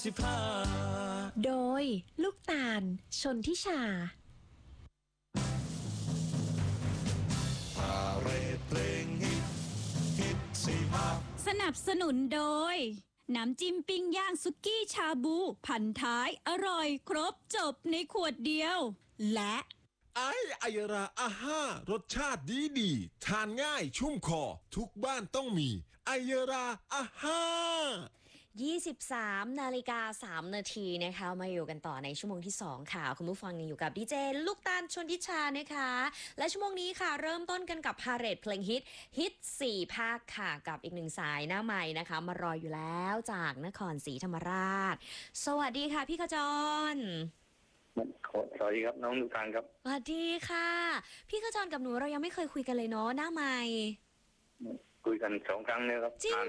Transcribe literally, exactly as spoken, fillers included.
สิบห้าโดยลูกตาลชนทิชาพาเรทเพลงฮิตฮิตสิบห้าสนับสนุนโดยน้ำจิ้มปิ้งย่างสุกี้ชาบูพันท้ายอร่อยครบจบในขวดเดียวและไอไอยราอาห้ารสชาติดีดีทานง่ายชุ่มคอทุกบ้านต้องมีไอยราอาห้ายี่สิบสามนาฬิกาสามนาทีนะคะมาอยู่กันต่อในชั่วโมงที่สองค่ะคุณผู้ฟังยังอยู่กับดีเจลูกตาลชนทิชานะคะและชั่วโมงนี้ค่ะเริ่มต้นกันกับพาเหรดเพลงฮิตฮิตสี่ภาคค่ะกับอีกหนึ่งสายหน้าใหม่นะคะมารออยู่แล้วจากนครศรีธรรมราชสวัสดีค่ะพี่ขจรสวัสดีครับน้องลูกตาลครับสวัสดีค่ะพี่ขจรกับหนูเรายังไม่เคยคุยกันเลยเนาะหน้าใหม่คุยกันสองครั้งเนี่ยครับจริง